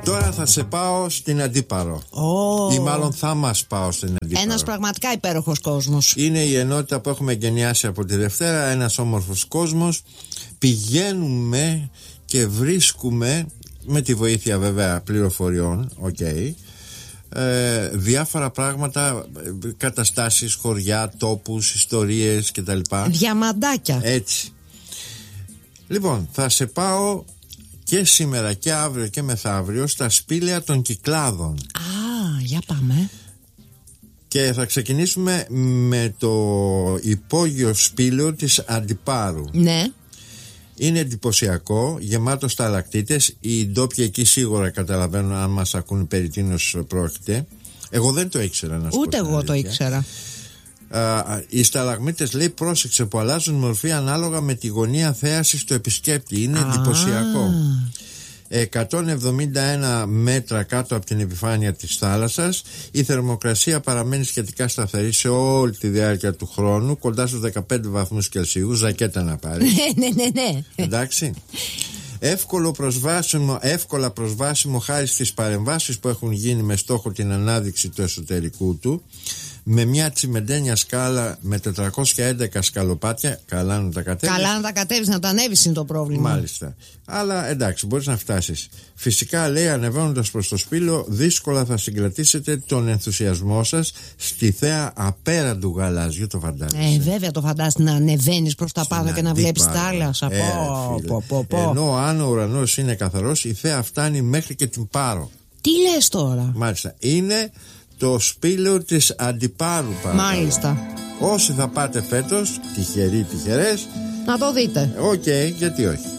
Τώρα θα σε πάω στην Αντίπαρο. Ή μάλλον θα μας πάω στην Αντίπαρο. Ένας πραγματικά υπέροχος κόσμος. Είναι η ενότητα που έχουμε εγκαινιάσει από τη Δευτέρα. Ένας όμορφος κόσμος. Πηγαίνουμε και βρίσκουμε, με τη βοήθεια βέβαια πληροφοριών, διάφορα πράγματα, καταστάσεις, χωριά, τόπους, ιστορίες κτλ. Διαμαντάκια. Έτσι. Λοιπόν, θα σε πάω και σήμερα και αύριο και μεθαύριο στα σπήλαια των Κυκλάδων. Για πάμε. Και θα ξεκινήσουμε με το υπόγειο σπήλαιο της Αντιπάρου. Ναι. Είναι εντυπωσιακό, γεμάτο σταλακτίτες. Οι ντόπιοι εκεί σίγουρα καταλαβαίνουν αν μας ακούν περί τίνος πρόκειται. Εγώ δεν το ήξερα να σου πω. Ούτε εγώ το ήξερα. Οι σταλαγμίτες, λέει, πρόσεξε, που αλλάζουν μορφή ανάλογα με τη γωνία θέασης του επισκέπτη. Είναι εντυπωσιακό. 171 μέτρα κάτω από την επιφάνεια της θάλασσας. Η θερμοκρασία παραμένει σχετικά σταθερή σε όλη τη διάρκεια του χρόνου, κοντά στους 15 βαθμούς Κελσίου. Ζακέτα να πάρει. Ναι. Εντάξει. Εύκολα προσβάσιμο χάρη στις παρεμβάσεις που έχουν γίνει με στόχο την ανάδειξη του εσωτερικού του, με μια τσιμεντένια σκάλα με 411 σκαλοπάτια. Καλά να τα κατέβεις. Καλά να τα κατέβεις, να τα ανέβεις είναι το πρόβλημα. Μάλιστα. Αλλά εντάξει, μπορείς να φτάσεις. Φυσικά, λέει, ανεβαίνοντας προς το σπήλαιο, δύσκολα θα συγκρατήσετε τον ενθουσιασμό σας στη θέα απέραντου γαλάζιου. Το φαντάζεσαι? Βέβαια το φαντάζεσαι να ανεβαίνεις προς τα πάνω και να βλέπεις τα θάλασσα. Ενώ αν ο ουρανός είναι καθαρός, η θέα φτάνει μέχρι και την Πάρο. Τι λες τώρα? Μάλιστα. Είναι το σπήλαιο της Αντιπάρου. Μάλιστα. Όσοι θα πάτε φέτος, τυχεροί, τυχερές, να το δείτε. γιατί όχι.